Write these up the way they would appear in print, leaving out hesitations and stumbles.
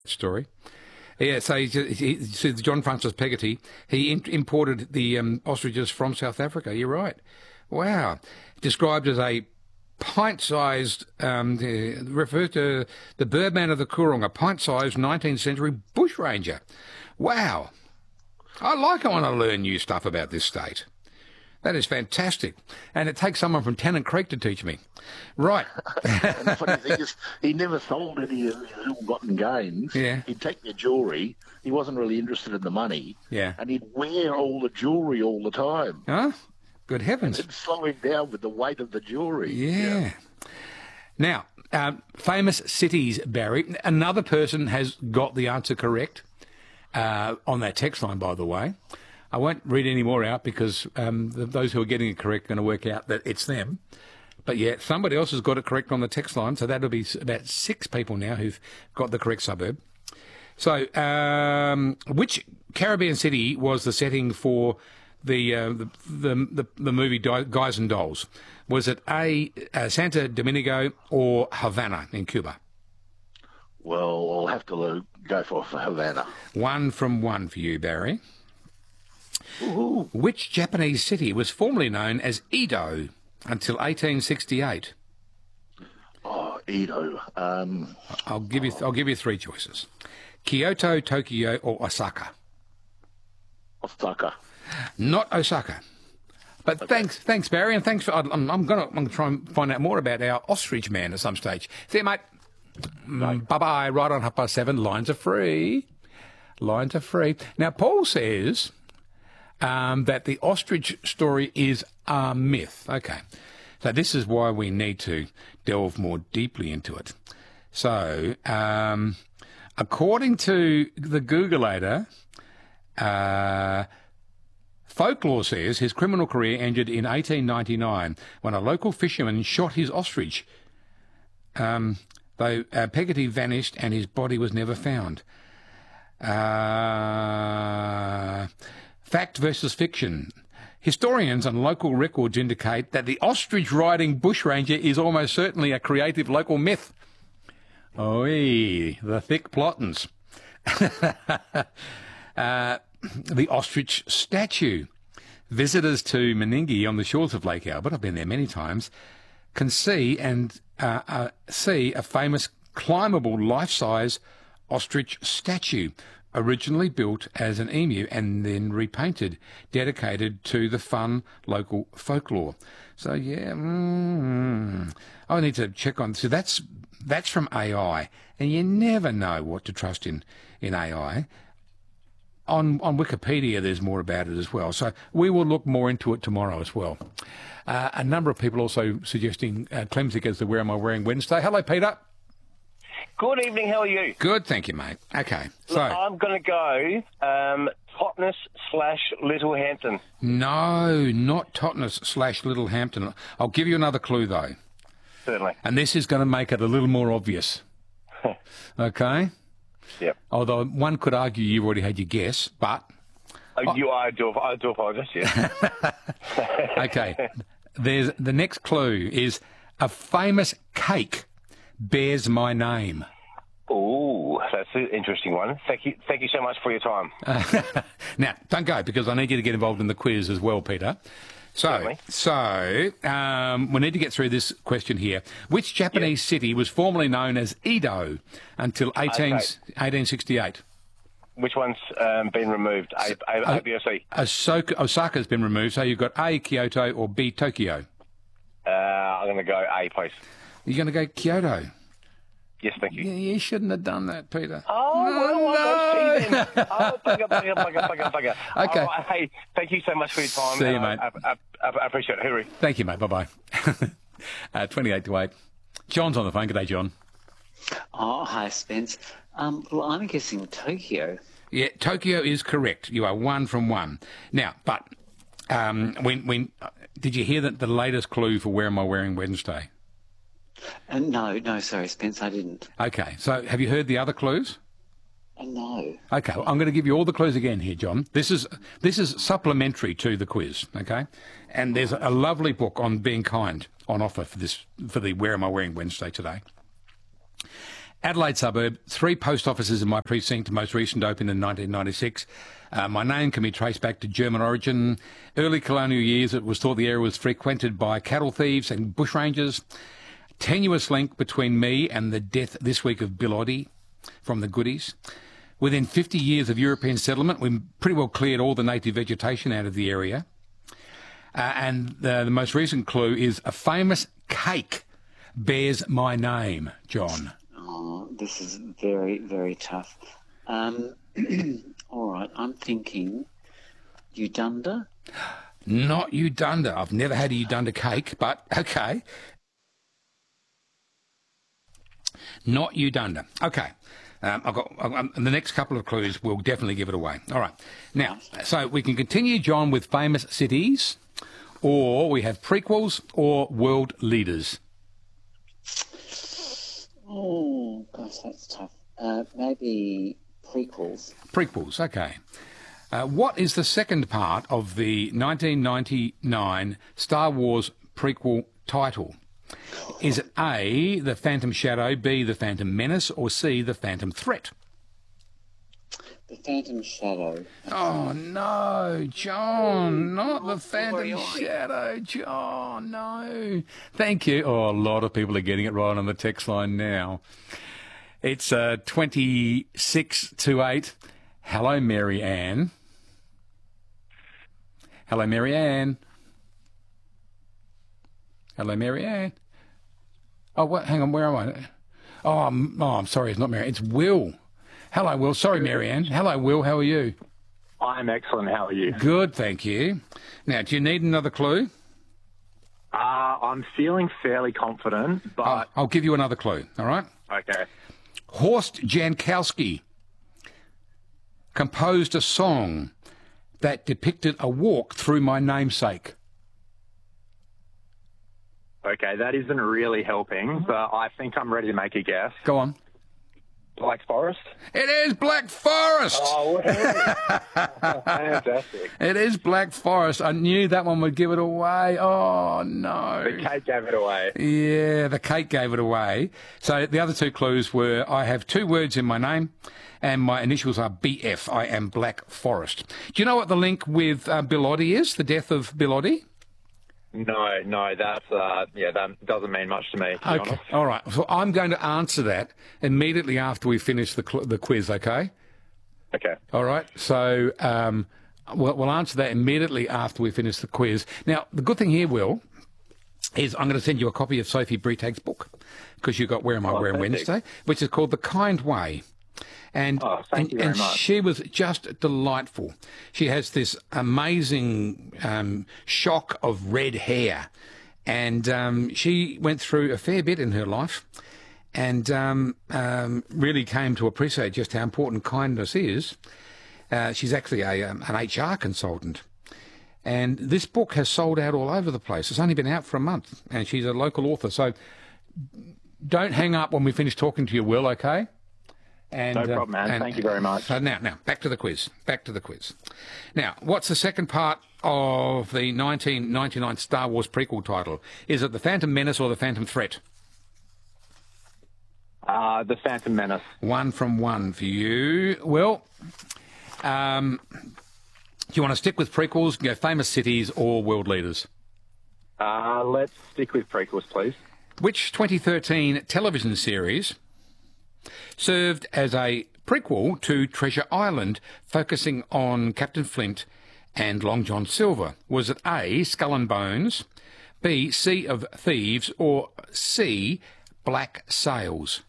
story. Yeah, so so John Francis Peggotty, he imported the ostriches from South Africa. You're right. Wow. Described as a pint-sized, refers to the Birdman of the Coorong, a pint-sized 19th century bushranger. Wow. I like it when I learn new stuff about this state. That is fantastic. And it takes someone from Tennant Creek to teach me. Right. And the funny thing is, he never sold any of his ill-gotten gains. Yeah. He'd take the jewellery. He wasn't really interested in the money. Yeah. And he'd wear all the jewellery all the time. Huh? Good heavens. It'd slow him down with the weight of the jewellery. Yeah. Now, famous cities, Barry. Another person has got the answer correct on that text line, by the way. I won't read any more out because those who are getting it correct are going to work out that it's them. But yeah, somebody else has got it correct on the text line, so that'll be about 6 people now who've got the correct suburb. So, which Caribbean city was the setting for the movie Guys and Dolls? Was it A, Santo Domingo or Havana in Cuba? Well, I'll have to go for Havana. 1 from 1 for you, Barry. Ooh. Which Japanese city was formerly known as Edo until 1868? Oh, Edo. I'll give you 3 choices: Kyoto, Tokyo, or Osaka. Osaka. Not Osaka. But Okay. thanks, Barry, and thanks for. I'm going to try and find out more about our ostrich man at some stage. See you, mate. Bye-bye. Right on 7:30. Lines are free. Lines are free. Now, Paul says that the ostrich story is a myth. Okay. So this is why we need to delve more deeply into it. So, according to the Googleator, folklore says his criminal career ended in 1899 when a local fisherman shot his ostrich. Though Peggotty vanished and his body was never found. Fact versus fiction. Historians and local records indicate that the ostrich-riding bushranger is almost certainly a creative local myth. Oi, the thick plottins. The ostrich statue. Visitors to Meningie on the shores of Lake Albert, I've been there many times, can see a famous climbable life-size ostrich statue, originally built as an emu and then repainted, dedicated to the fun local folklore. So yeah, I need to check on. So that's from AI, and you never know what to trust in AI. On Wikipedia, there's more about it as well. So we will look more into it tomorrow as well. A number of people also suggesting Clemsic as the Where Am I Wearing Wednesday. Hello, Peter. Good evening, how are you? Good, thank you, mate. Okay, so... Look, I'm going to go Totnes/Littlehampton. No, not Totnes/Littlehampton. I'll give you another clue, though. Certainly. And this is going to make it a little more obvious. Okay? Yep. Although one could argue you've already had your guess, but... I do apologise, yeah. Okay. The next clue is a famous cake bears my name. Ooh, that's an interesting one. Thank you so much for your time. Now, don't go, because I need you to get involved in the quiz as well, Peter. So we need to get through this question here. Which Japanese city was formerly known as Edo until 1868? Which one's been removed? A, B, or C? Osaka's been removed, so you've got A, Kyoto, or B, Tokyo. I'm going to go A, please. You're going to go Kyoto? Yes, thank you. You shouldn't have done that, Peter. Oh, no. Bugger. Okay. Right, hey, thank you so much for your time. See you, mate. I appreciate it. Hooroo. Thank you, mate. Bye-bye. 28 to 8. John's on the phone. Good day, John. Oh, hi, Spence. Well, I'm guessing Tokyo. Yeah, Tokyo is correct. You are 1 from 1. Now, but when did you hear that the latest clue for Where Am I Wearing Wednesday? No, sorry, Spence, I didn't. Okay, so have you heard the other clues? No. Okay, well, I'm going to give you all the clues again here, John. This is supplementary to the quiz, okay? And there's a lovely book on being kind on offer for the Where Am I Wearing Wednesday today. Adelaide suburb, 3 post offices in my precinct, most recent opened in 1996. My name can be traced back to German origin. Early colonial years, it was thought the area was frequented by cattle thieves and bushrangers. Tenuous link between me and the death this week of Bill Oddie from the Goodies. Within 50 years of European settlement, we pretty well cleared all the native vegetation out of the area. And the most recent clue is a famous cake bears my name, John. Oh, this is very, very tough. All right, I'm thinking Udunda. Not Udunda. I've never had a Udunda cake, but okay. Not Udunda. Okay. I've got the next couple of clues will definitely give it away. All right. Now, so we can continue, John, with famous cities, or we have prequels or world leaders. Oh, gosh, that's tough. Maybe prequels. Prequels, okay. What is the second part of the 1999 Star Wars prequel title? Is it A, The Phantom Shadow, B, The Phantom Menace, or C, The Phantom Threat? The Phantom Shadow. Oh, no, John, not The Phantom Shadow, John, no. Thank you. Oh, a lot of people are getting it right on the text line now. It's 2628. Hello, Mary Ann. Hello, Mary Ann. Hello, Mary Ann. Oh, what? Hang on, where am I? Oh, I'm sorry, it's not Mary. It's Will. Hello, Will. Sorry, Mary Ann. Hello, Will. How are you? I'm excellent. How are you? Good, thank you. Now, do you need another clue? I'm feeling fairly confident, but... I'll give you another clue, all right? Okay. Horst Jankowski composed a song that depicted a walk through my namesake. Okay, that isn't really helping, but I think I'm ready to make a guess. Go on. Black Forest? It is Black Forest! Oh, fantastic. It is Black Forest. I knew that one would give it away. Oh, no. The cake gave it away. Yeah, the cake gave it away. So the other 2 clues were I have 2 words in my name and my initials are BF. I am Black Forest. Do you know what the link with Bill Oddie is, the death of Bill Oddie? No, that's, that doesn't mean much to me, to be honest. All right. So I'm going to answer that immediately after we finish the quiz, okay? Okay. All right. So we'll answer that immediately after we finish the quiz. Now, the good thing here, Will, is I'm going to send you a copy of Sophie Bretag's book, because you got Where Am I Wearing Wednesday, which is called The Kind Way. And, thank you very much. She was just delightful. She has this amazing shock of red hair. And she went through a fair bit in her life and really came to appreciate just how important kindness is. She's actually an HR consultant. And this book has sold out all over the place. It's only been out for a month. And she's a local author. So don't hang up when we finish talking to you, Will, okay? And, no problem, man. Thank you very much. So now, back to the quiz. Now, what's the second part of the 1999 Star Wars prequel title? Is it The Phantom Menace or The Phantom Threat? The Phantom Menace. 1 from 1 for you. Well, do you want to stick with prequels, go famous cities or world leaders? Let's stick with prequels, please. Which 2013 television series served as a prequel to Treasure Island, focusing on Captain Flint and Long John Silver? Was it A, Skull and Bones, B, Sea of Thieves, or C, Black Sails?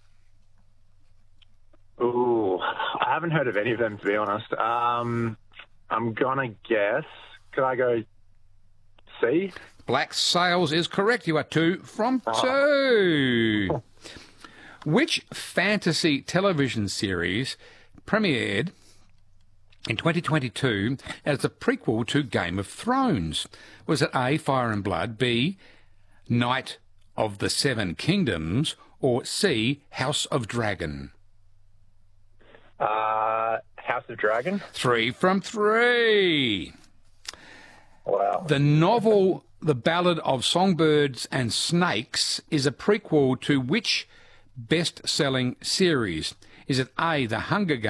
Ooh, I haven't heard of any of them, to be honest. I'm going to guess. Could I go C? Black Sails is correct. You are 2 from 2. Which fantasy television series premiered in 2022 as a prequel to Game of Thrones? Was it A, Fire and Blood, B, Night of the Seven Kingdoms, or C, House of Dragon? House of Dragon. 3 from 3. Wow. The novel The Ballad of Songbirds and Snakes is a prequel to which best-selling series? Is it A, The Hunger Games?